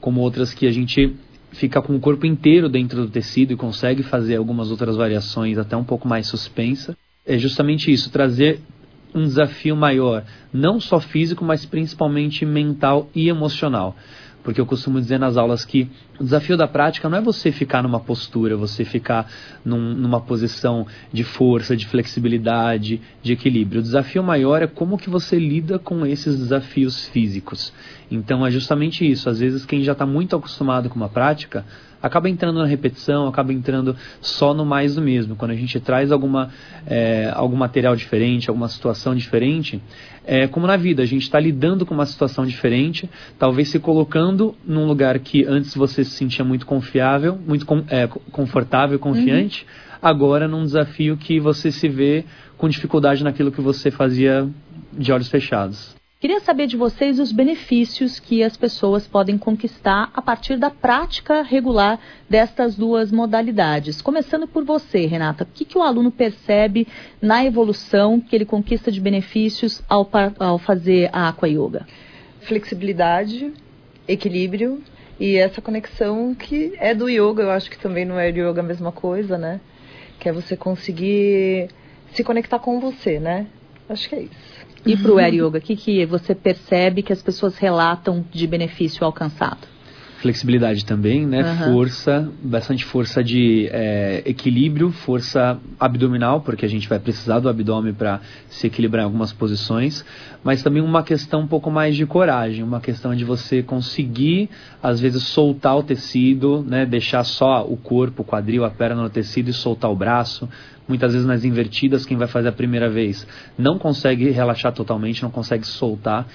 como outras que a gente fica com o corpo inteiro dentro do tecido e consegue fazer algumas outras variações até um pouco mais suspensa. É justamente isso, trazer um desafio maior, não só físico, mas principalmente mental e emocional. Porque eu costumo dizer nas aulas que o desafio da prática não é você ficar numa postura, você ficar numa posição de força, de flexibilidade, de equilíbrio. O desafio maior é como que você lida com esses desafios físicos. Então é justamente isso. Às vezes quem já está muito acostumado com uma prática acaba entrando na repetição, acaba entrando só no mais do mesmo. Quando a gente traz algum material diferente, alguma situação diferente, como na vida, a gente está lidando com uma situação diferente, talvez se colocando num lugar que antes você se sentia muito confiável, muito confortável, confiante, agora num desafio que você se vê com dificuldade naquilo que você fazia de olhos fechados. Queria saber de vocês os benefícios que as pessoas podem conquistar a partir da prática regular destas duas modalidades. Começando por você, Renata, o que o aluno percebe na evolução que ele conquista de benefícios ao fazer a Aqua Yoga? Flexibilidade, equilíbrio e essa conexão que é do yoga, eu acho que também no Air Yoga a mesma coisa, né? Que é você conseguir se conectar com você, né? Acho que é isso. E para o Air Yoga, o que você percebe que as pessoas relatam de benefício alcançado? Flexibilidade também, né? Força, bastante força de equilíbrio, força abdominal, porque a gente vai precisar do abdômen para se equilibrar em algumas posições, mas também uma questão um pouco mais de coragem, uma questão de você conseguir, às vezes, soltar o tecido, né? Deixar só o corpo, o quadril, a perna no tecido e soltar o braço. Muitas vezes nas invertidas, quem vai fazer a primeira vez não consegue relaxar totalmente, não consegue soltar.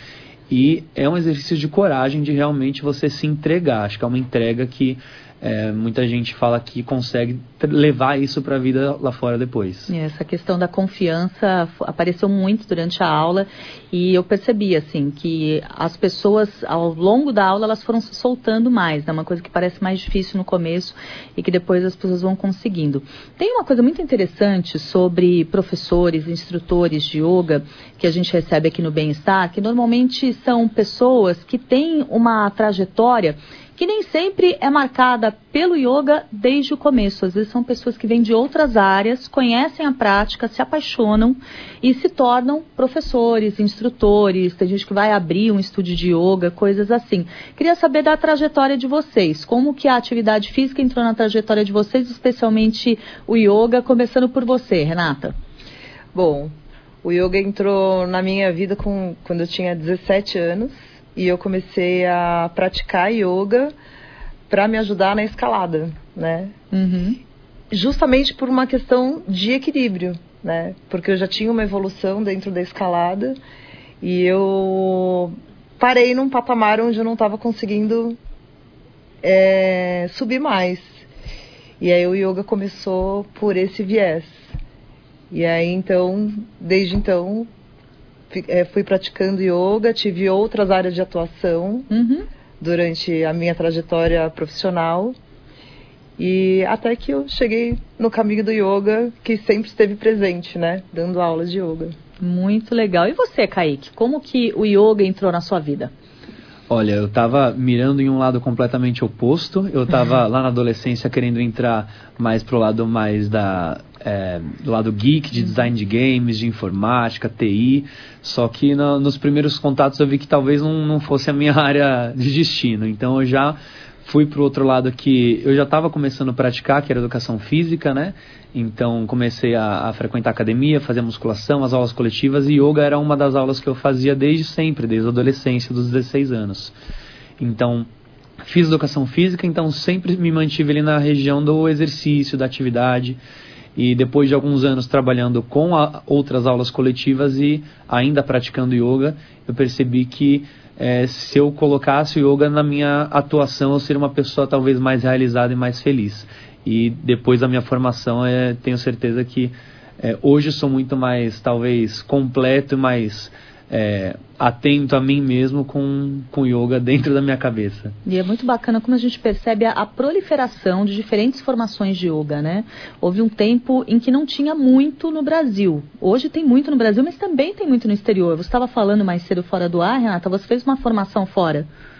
E é um exercício de coragem de realmente você se entregar. Acho que é uma entrega que muita gente fala que consegue levar isso para a vida lá fora depois. Essa questão da confiança apareceu muito durante a aula e eu percebi assim que as pessoas ao longo da aula elas foram se soltando mais, né? Uma coisa que parece mais difícil no começo e que depois as pessoas vão conseguindo. Tem uma coisa muito interessante sobre professores, instrutores de yoga que a gente recebe aqui no Bem-Estar, que normalmente são pessoas que têm uma trajetória que nem sempre é marcada pelo yoga desde o começo. Às vezes são pessoas que vêm de outras áreas, conhecem a prática, se apaixonam e se tornam professores, instrutores. Tem gente que vai abrir um estúdio de yoga, coisas assim. Queria saber da trajetória de vocês. Como que a atividade física entrou na trajetória de vocês, especialmente o yoga, começando por você, Renata? Bom, o yoga entrou na minha vida quando eu tinha 17 anos. E eu comecei a praticar yoga para me ajudar na escalada, né? Justamente por uma questão de equilíbrio, né? Porque eu já tinha uma evolução dentro da escalada e eu parei num patamar onde eu não estava conseguindo subir mais. E aí o yoga começou por esse viés. E aí então, desde então, fui praticando yoga, tive outras áreas de atuação durante a minha trajetória profissional e até que eu cheguei no caminho do yoga, que sempre esteve presente, né? Dando aulas de yoga. Muito legal. E você, Kaique? Como que o yoga entrou na sua vida? Olha, eu estava mirando em um lado completamente oposto. Eu estava lá na adolescência querendo entrar mais pro lado mais do lado geek, de design de games, de informática, TI. Só que nos primeiros contatos eu vi que talvez não fosse a minha área de destino. Então eu já fui pro outro lado que eu já estava começando a praticar, que era educação física, né? Então comecei a frequentar a academia, fazer musculação, as aulas coletivas, e yoga era uma das aulas que eu fazia desde sempre, desde a adolescência, dos 16 anos. Então fiz educação física, então sempre me mantive ali na região do exercício, da atividade. E depois de alguns anos trabalhando com outras aulas coletivas e ainda praticando yoga, eu percebi que se eu colocasse o yoga na minha atuação, eu seria uma pessoa talvez mais realizada e mais feliz. E depois da minha formação, tenho certeza que hoje sou muito mais, talvez, completo e mais atento a mim mesmo com yoga dentro da minha cabeça. E é muito bacana como a gente percebe a proliferação de diferentes formações de yoga, né? Houve um tempo em que não tinha muito no Brasil. Hoje tem muito no Brasil, mas também tem muito no exterior. Você estava falando mais cedo fora do ar, Renata, você fez uma formação fora.